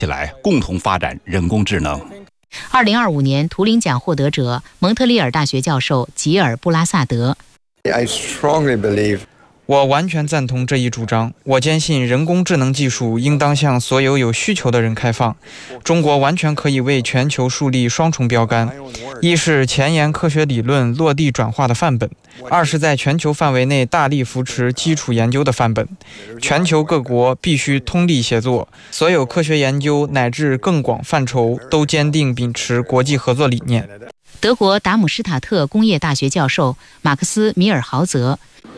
起来共同发展人工智能。 2025年图灵奖获得者蒙特利尔大学教授吉尔布拉萨德。 我完全赞同这一主张。我坚信人工智能技术应当向所有有需求的人开放。中国完全可以为全球树立双重标杆：一是前沿科学理论落地转化的范本；二是在全球范围内大力扶持基础研究的范本。全球各国必须通力协作，所有科学研究乃至更广范畴都坚定秉持国际合作理念。 德国达姆施塔特工业大学教授马克思·米尔豪泽。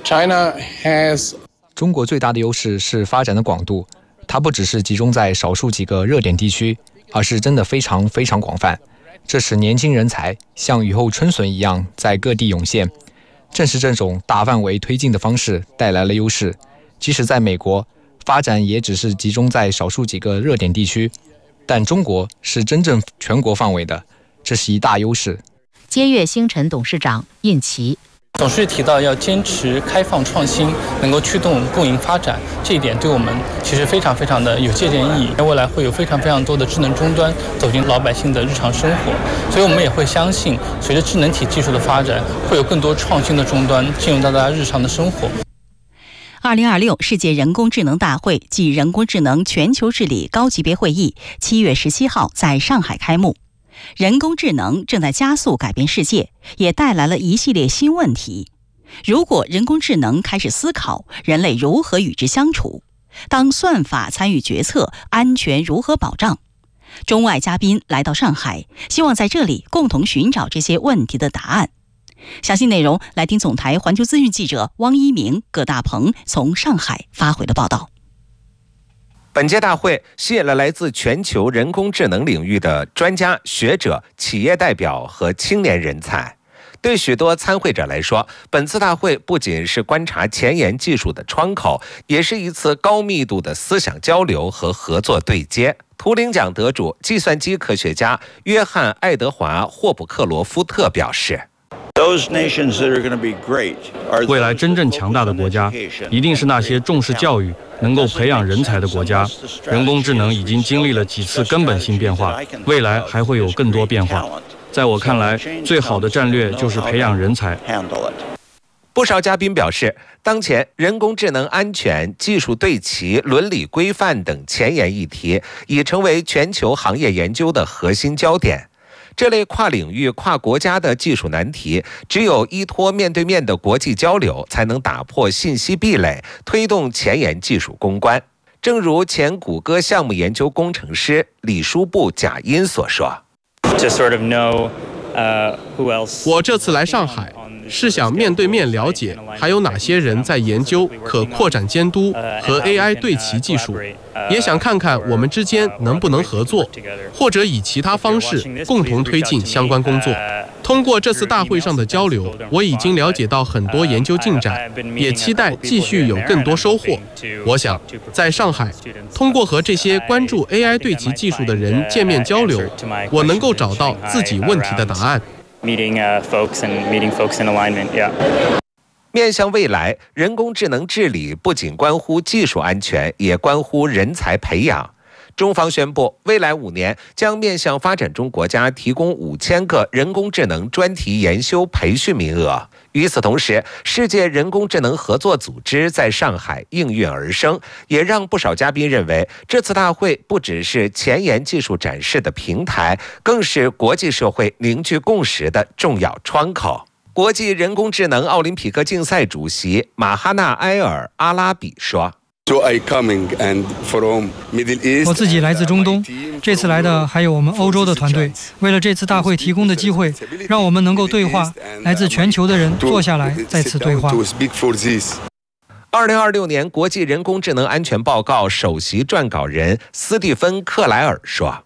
中国最大的优势是发展的广度，它不只是集中在少数几个热点地区，而是真的非常非常广泛。这使年轻人才像雨后春笋一样在各地涌现。正是这种大范围推进的方式带来了优势。即使在美国，发展也只是集中在少数几个热点地区，但中国是真正全国范围的，这是一大优势。 接跃星辰董事长印奇。 董事提到要坚持开放创新，能够驱动共赢发展，这一点对我们其实非常非常的有借鉴意义。未来会有非常非常多的智能终端走进老百姓的日常生活，所以我们也会相信，随着智能体技术的发展，会有更多创新的终端进入到大家日常的生活。 2026世界人工智能大会暨人工智能全球治理高级别会议7月17号在上海开幕。人工智能正在加速改变世界，也带来了一系列新问题。如果人工智能开始思考，人类如何与之相处？当算法参与决策，安全如何保障？中外嘉宾来到上海，希望在这里共同寻找这些问题的答案。详细内容来听总台环球资讯记者汪一鸣、葛大鹏从上海发回的报道。 本届大会吸引了来自全球人工智能领域的专家、学者、企业代表和青年人才。对许多参会者来说，本次大会不仅是观察前沿技术的窗口，也是一次高密度的思想交流和合作对接。图灵奖得主、计算机科学家约翰·爱德华·霍普克罗夫特表示， 未来真正强大的国家，一定是那些重视教育、能够培养人才的国家。人工智能已经经历了几次根本性变化，未来还会有更多变化。在我看来，最好的战略就是培养人才。 不少嘉宾表示，当前人工智能安全、技术对齐、伦理规范等前沿议题已成为全球行业研究的核心焦点。这类跨领域、跨国家的技术难题，只有依托面对面的国际交流，才能打破信息壁垒，推动前沿技术攻关。正如前谷歌项目研究工程师李书部贾音所说。 我这次来上海，是想面对面了解还有哪些人在研究可扩展监督和 AI 对齐技术，也想看看我们之间能不能合作，或者以其他方式共同推进相关工作。通过这次大会上的交流，我已经了解到很多研究进展，也期待继续有更多收获。我想，在上海，通过和这些关注 AI 对齐技术的人见面交流，我能够找到自己问题的答案。 面向未来，人工智能治理不仅关乎技术安全，也关乎人才培养。中方宣布，未来5年将面向发展中国家提供5000个人工智能专题研修培训名额。与此同时，世界人工智能合作组织在上海应运而生，也让不少嘉宾认为，这次大会不只是前沿技术展示的平台，更是国际社会凝聚共识的重要窗口。国际人工智能奥林匹克竞赛主席马哈纳埃尔·阿拉比说， 我自己来自中东，这次来的还有我们欧洲的团队。为了这次大会提供的机会，让我们能够对话，来自全球的人坐下来再次对话。 2026年国际人工智能安全报告首席撰稿人斯蒂芬·克莱尔说，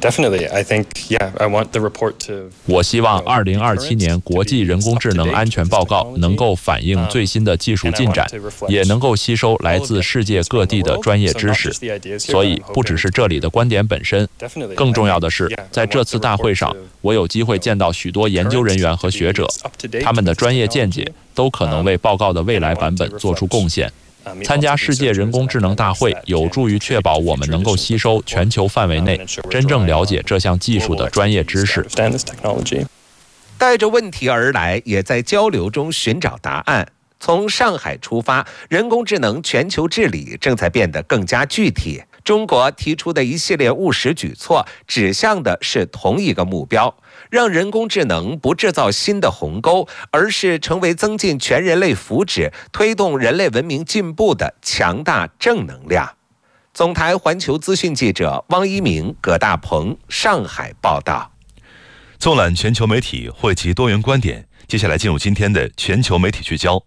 我希望2027年国际人工智能安全报告能够反映最新的技术进展，也能够吸收来自世界各地的专业知识。所以不只是这里的观点本身，更重要的是，在这次大会上，我有机会见到许多研究人员和学者，他们的专业见解都可能为报告的未来版本做出贡献。 参加世界人工智能大会有助于确保我们能够吸收全球范围内真正了解这项技术的专业知识。 带着问题而来，也在交流中寻找答案。从上海出发，人工智能全球治理正在变得更加具体。中国提出的一系列务实举措，指向的是同一个目标，让人工智能不制造新的鸿沟，而是成为增进全人类福祉、推动人类文明进步的强大正能量。总台环球资讯记者汪一鸣、葛大鹏，上海报道。 纵览全球媒体，汇集多元观点。接下来进入今天的全球媒体聚焦。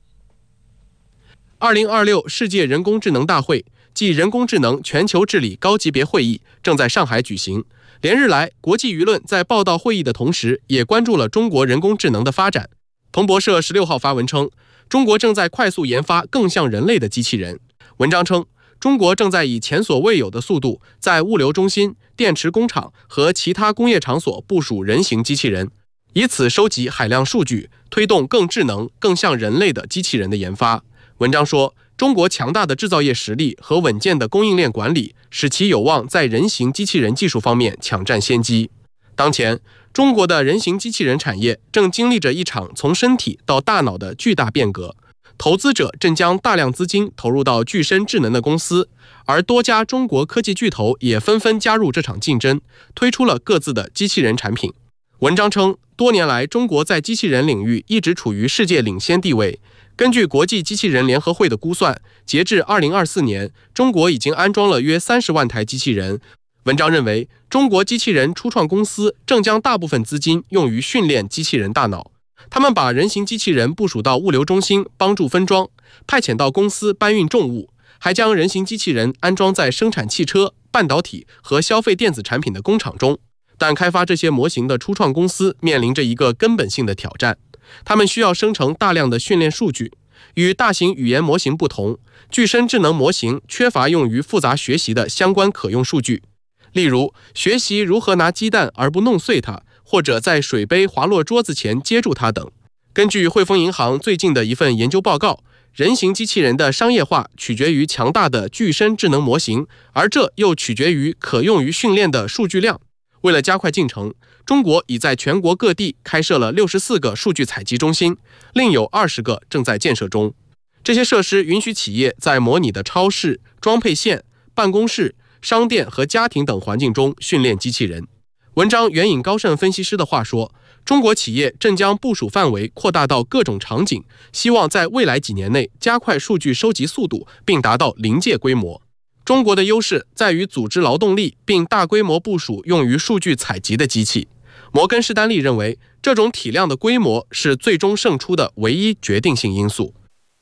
2026世界人工智能大会暨人工智能全球治理高级别会议正在上海举行。连日来，国际舆论在报道会议的同时，也关注了中国人工智能的发展。彭博社16号发文称，中国正在快速研发更像人类的机器人。文章称，中国正在以前所未有的速度，在物流中心、电池工厂和其他工业场所部署人形机器人，以此收集海量数据，推动更智能、更像人类的机器人的研发。文章说，中国强大的制造业实力和稳健的供应链管理，使其有望在人形机器人技术方面抢占先机。当前，中国的人形机器人产业正经历着一场从身体到大脑的巨大变革。投资者正将大量资金投入到具身智能的公司，而多家中国科技巨头也纷纷加入这场竞争，推出了各自的机器人产品。文章称，多年来中国在机器人领域一直处于世界领先地位。根据国际机器人联合会的估算，截至2024年，中国已经安装了约30万台机器人。文章认为，中国机器人初创公司正将大部分资金用于训练机器人大脑。他们把人形机器人部署到物流中心帮助分装，派遣到公司搬运重物，还将人形机器人安装在生产汽车、半导体和消费电子产品的工厂中。但开发这些模型的初创公司面临着一个根本性的挑战，他们需要生成大量的训练数据。与大型语言模型不同，具身智能模型缺乏用于复杂学习的相关可用数据，例如学习如何拿鸡蛋而不弄碎它，或者在水杯滑落桌子前接住它等。根据汇丰银行最近的一份研究报告，人形机器人的商业化取决于强大的具身智能模型，而这又取决于可用于训练的数据量。为了加快进程，中国已在全国各地开设了64个数据采集中心，另有20个正在建设中。这些设施允许企业在模拟的超市、装配线、办公室、商店和家庭等环境中训练机器人。文章援引高盛分析师的话说，中国企业正将部署范围扩大到各种场景，希望在未来几年内加快数据收集速度，并达到临界规模。中国的优势在于组织劳动力，并大规模部署用于数据采集的机器。摩根士丹利认为，这种体量的规模是最终胜出的唯一决定性因素。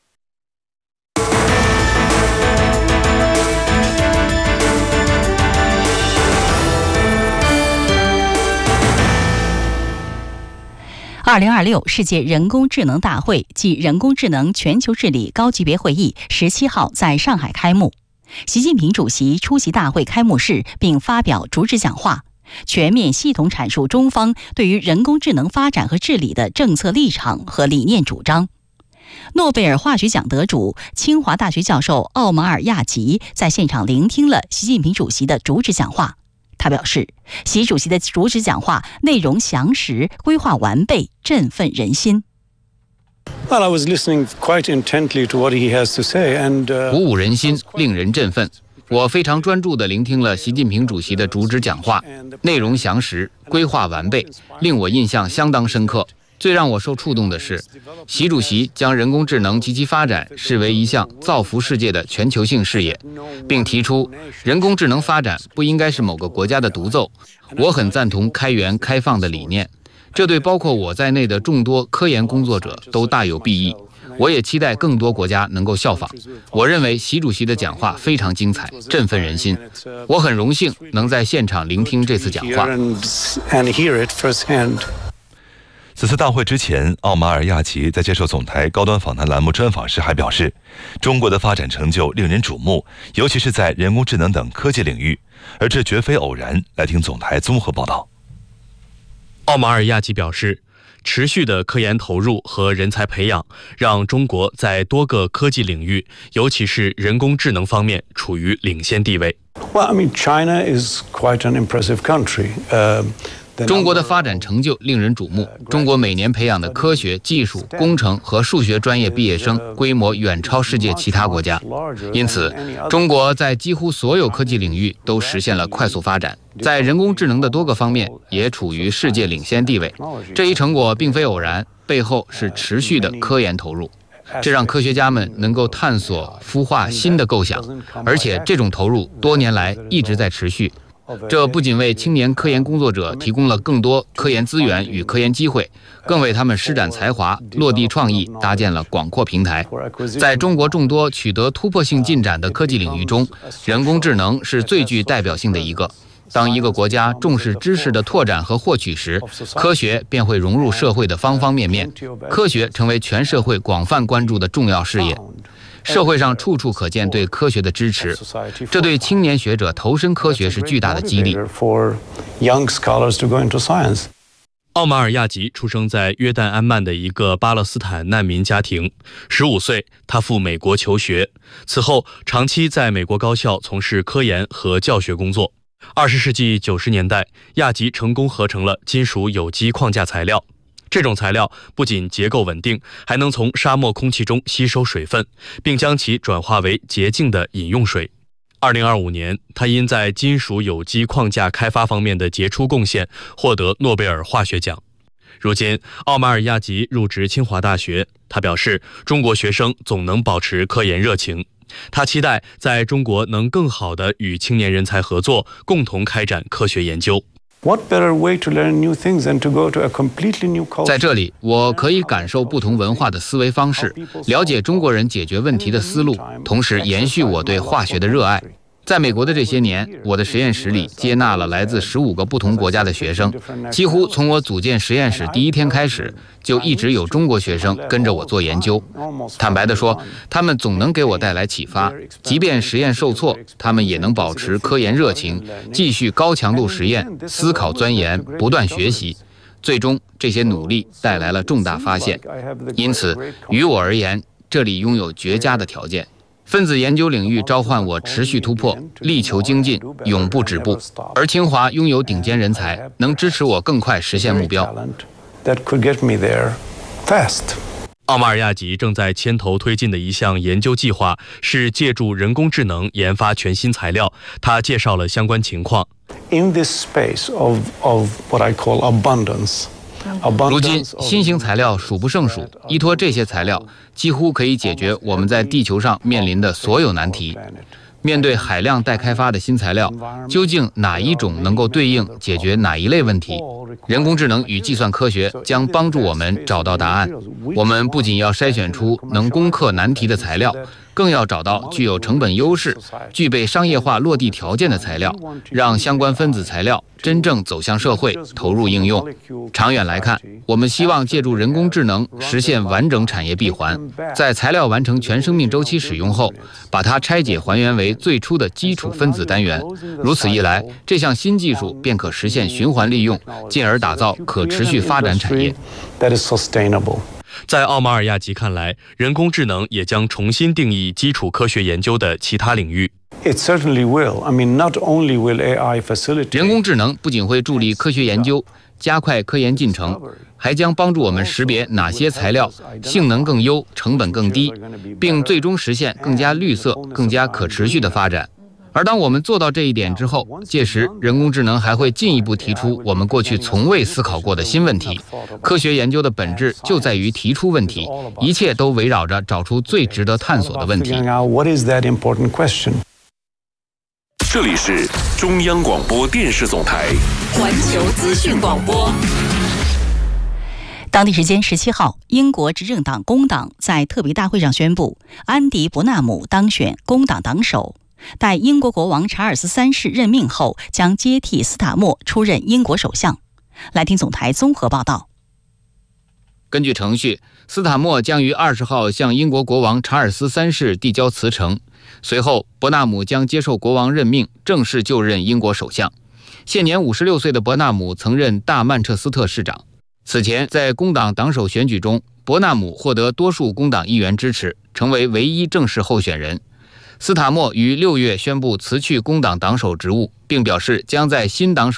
2026世界人工智能大会暨人工智能全球治理高级别会议17号在上海开幕。习近平主席出席大会开幕式并发表主旨讲话，全面系统阐述中方对于人工智能发展和治理的政策立场和理念主张。诺贝尔化学奖得主、清华大学教授奥马尔·亚吉在现场聆听了习近平主席的主旨讲话。他表示，习主席的主旨讲话内容详实，规划完备，振奋人心。 鼓舞人心，令人振奋。我非常专注地聆听了习近平主席的主旨讲话，内容详实，规划完备，令我印象相当深刻。最让我受触动的是，习主席将人工智能及其发展视为一项造福世界的全球性事业，并提出人工智能发展不应该是某个国家的独奏。我很赞同开源开放的理念，这对包括我在内的众多科研工作者都大有裨益。我也期待更多国家能够效仿。我认为习主席的讲话非常精彩，振奋人心。我很荣幸能在现场聆听这次讲话。 此次大会之前，奥马尔·亚吉在接受总台高端访谈栏目专访时还表示，中国的发展成就令人瞩目，尤其是在人工智能等科技领域，而这绝非偶然。来听总台综合报道。 奥马尔·亚吉表示， 持续的科研投入和人才培养，让中国在多个科技领域，尤其是人工智能方面，处于领先地位。 China is quite an impressive country. 中国的发展成就令人瞩目。中国每年培养的科学、技术、工程和数学专业毕业生规模远超世界其他国家，因此，中国在几乎所有科技领域都实现了快速发展，在人工智能的多个方面也处于世界领先地位。这一成果并非偶然，背后是持续的科研投入。这让科学家们能够探索、孵化新的构想，而且这种投入多年来一直在持续。这不仅为青年科研工作者提供了更多科研资源与科研机会，更为他们施展才华、落地创意搭建了广阔平台。在中国众多取得突破性进展的科技领域中，人工智能是最具代表性的一个。当一个国家重视知识的拓展和获取时，科学便会融入社会的方方面面，科学成为全社会广泛关注的重要事业。社会上处处可见对科学的支持，这对青年学者投身科学是巨大的激励。 奥马尔亚吉出生在约旦安曼的一个巴勒斯坦难民家庭。15岁，他赴美国求学，此后长期在美国高校从事科研和教学工作。20世纪90年代，亚吉成功合成了金属有机框架材料。这种材料不仅结构稳定，还能从沙漠空气中吸收水分，并将其转化为洁净的饮用水。2025年，他因在金属有机框架开发方面的杰出贡献，获得诺贝尔化学奖。如今，奥马尔亚吉入职清华大学，他表示，中国学生总能保持科研热情。他期待在中国能更好地与青年人才合作，共同开展科学研究。 在这里，我可以感受不同文化的思维方式，了解中国人解决问题的思路，同时延续我对化学的热爱。在美国的这些年，我的实验室里接纳了来自15个不同国家的学生，几乎从我组建实验室第一天开始，就一直有中国学生跟着我做研究。坦白地说，他们总能给我带来启发，即便实验受挫，他们也能保持科研热情，继续高强度实验、思考钻研、不断学习。最终，这些努力带来了重大发现。因此，于我而言，这里拥有绝佳的条件。分子研究领域召唤我持续突破，力求精进，永不止步。而清华拥有顶尖人才，能支持我更快实现目标。 奥马尔亚吉正在牵头推进的一项研究计划是借助人工智能研发全新材料。他介绍了相关情况。 In this space of what I call abundance. 如今，新型材料数不胜数，依托这些材料，几乎可以解决我们在地球上面临的所有难题。面对海量待开发的新材料，究竟哪一种能够对应解决哪一类问题？人工智能与计算科学将帮助我们找到答案。我们不仅要筛选出能攻克难题的材料，更要找到具有成本优势、具备商业化落地条件的材料，让相关分子材料真正走向社会，投入应用。长远来看，我们希望借助人工智能实现完整产业闭环，在材料完成全生命周期使用后，把它拆解还原为最初的基础分子单元。如此一来，这项新技术便可实现循环利用，进而打造可持续发展产业。 在奥马尔亚吉看来，人工智能也将重新定义基础科学研究的其他领域。 人工智能不仅会助力科学研究，加快科研进程，还将帮助我们识别哪些材料性能更优、成本更低，并最终实现更加绿色、更加可持续的发展。而当我们做到这一点之后，届时人工智能还会进一步提出我们过去从未思考过的新问题。科学研究的本质就在于提出问题，一切都围绕着找出最值得探索的问题。 这里是中央广播电视总台环球资讯广播。当地时间17号，英国执政党工党在特别大会上宣布，安迪·伯纳姆当选工党党首。待英国国王查尔斯3世任命后，将接替斯塔默出任英国首相。来听总台综合报道。 根据程序，斯塔默将于20号向英国国王查尔斯3世递交辞呈，随后伯纳姆将接受国王任命，正式就任英国首相。现年56岁的伯纳姆曾任大曼彻斯特市长。 此前，在工党党首选举中，伯纳姆获得多数工党议员支持，成为唯一正式候选人。斯塔默于6月宣布辞去工党党首职务，并表示将在新党首